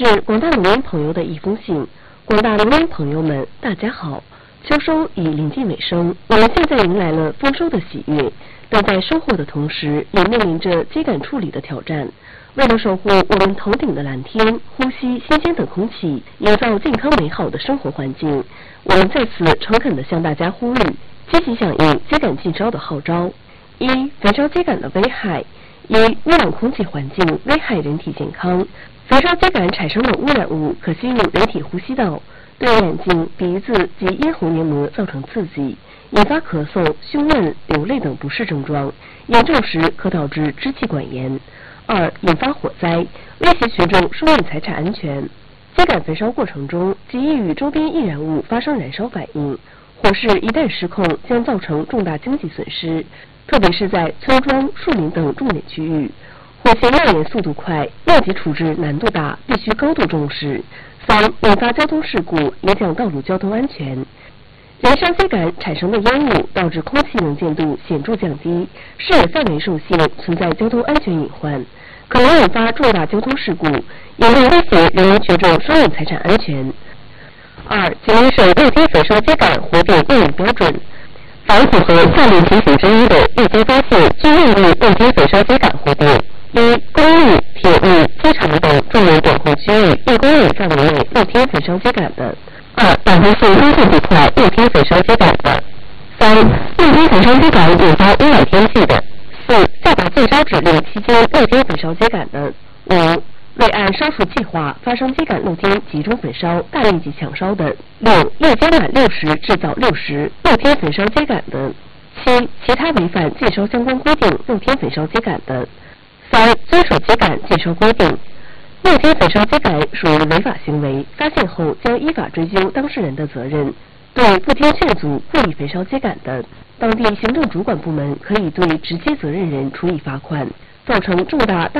致广大农民朋友的一封信。广大农民朋友们，大家好！秋收已临近尾声，我们现在迎来了丰收的喜悦，但在收获的同时，也面临着秸秆处理的挑战。为了守护我们头顶的蓝天，呼吸新鲜的空气，营造健康美好的生活环境，我们在此诚恳地向大家呼吁，积极响应秸秆禁烧的号召。一、焚烧秸秆的危害。一、污染空气环境，危害人体健康。焚烧秸秆产生的污染物可吸入人体呼吸道，对眼睛、鼻子及咽喉黏膜造成刺激，引发咳嗽、胸闷、流泪等不适症状，严重时可导致支气管炎。二、引发火灾，威胁群众生命财产安全。秸秆焚烧过程中，极易与周边易燃物发生燃烧反应，火势一旦失控，将造成重大经济损失，特别是在村庄、树林等重点区域。火情蔓延速度快，应急处置难度大，必须高度重视。三、引发交通事故，影响道路交通安全。燃烧秸秆产生的烟雾导致空气能见度显著降低，视野范围受限，存在交通安全隐患，可能引发重大交通事故，严重威胁人民群众生命财产安全。二、吉林省路街焚烧秸秆活动运营标准。凡符合下列情形之一的路街发现均列入路街焚烧秸秆活动：一、公路、铁路、机场等重点管控区域1公里范围内露天焚烧秸秆的；二、导航线中线地块露天焚烧秸秆的；三、露天焚烧秸秆引发污染天气的；四、下达禁烧指令期间露天焚烧秸秆的；五、未按烧除计划发生秸秆露天集中焚烧、大面积抢烧的；六、夜间晚6时至早6时露天焚烧秸秆的；七、其他违反禁烧相关规定露天焚烧秸秆的；三、遵守秸秆禁烧规定。露天焚烧秸秆属于违法行为，发现后将依法追究当事人的责任。对不听劝阻、故意焚烧秸秆的，当地行政主管部门可以对直接责任人处以罚款，造成重大